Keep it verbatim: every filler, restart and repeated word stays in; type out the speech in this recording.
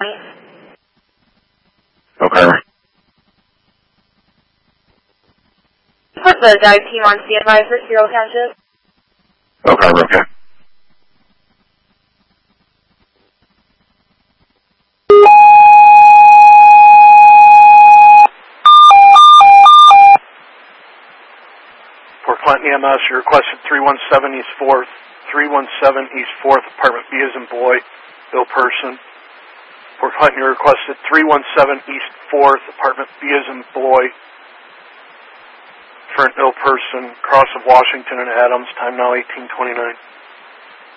Okay. Put the dive team on standby for Cyril Township. Okay, okay. For Clinton E M S, you requested three one seven East fourth, three one seven East fourth, apartment B as in boy, ill person. For Clinton, you requested three one seven East fourth, apartment B as in boy, for an ill person, cross of Washington and Adams, time now eighteen twenty-nine.